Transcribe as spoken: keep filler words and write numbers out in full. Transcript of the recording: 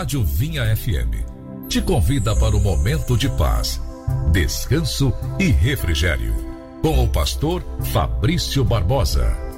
Rádio Vinha F M te convida para um momento de paz, descanso e refrigério, com o pastor Fabrício Barbosa.